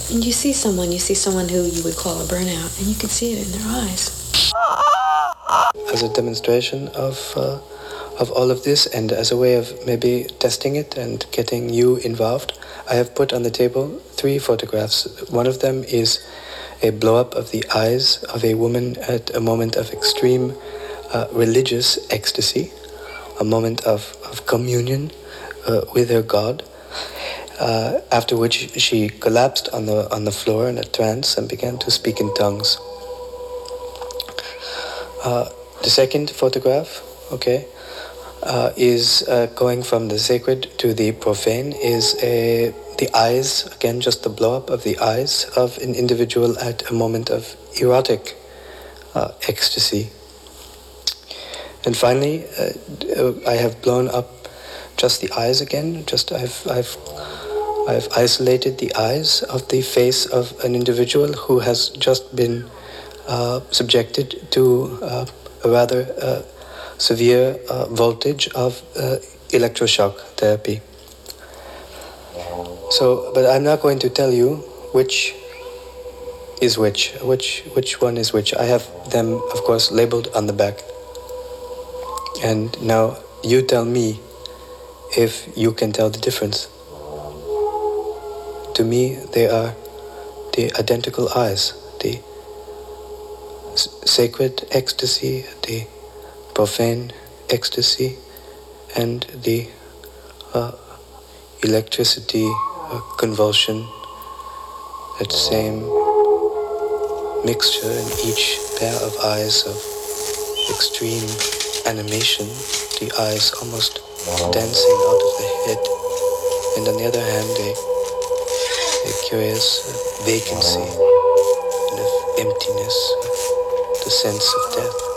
And you see someone who you would call a burnout, and you can see it in their eyes. As a demonstration of all of this, and as a way of maybe testing it and getting you involved, I have put on the table 3 photographs. One of them is a blow-up of the eyes of a woman at a moment of extreme religious ecstasy, a moment of communion with her God, after which she collapsed on the floor in a trance and began to speak in tongues. The second photograph, is going from the sacred to the profane, is the eyes, again just the blow-up of the eyes of an individual at a moment of erotic ecstasy. And finally, I have blown up just the eyes again. I've isolated the eyes of the face of an individual who has just been subjected to a rather severe voltage of electroshock therapy. So, but I'm not going to tell you which is which one is which. I have them, of course, labeled on the back. And now you tell me if you can tell the difference. To me, they are the identical eyes, the sacred ecstasy, the profane ecstasy, and the electricity convulsion, that same mixture in each pair of eyes of extreme animation, the eyes almost dancing out of the head, and on the other hand a curious vacancy and of emptiness, the sense of death.